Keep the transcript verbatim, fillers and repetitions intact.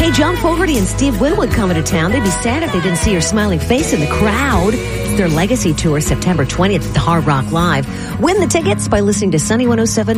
Hey, John Fogerty and Steve Winwood coming to town. They'd be sad if they didn't see your smiling face in the crowd. It's their Legacy Tour, September twentieth at the Hard Rock Live. Win the tickets by listening to Sunny one oh seven.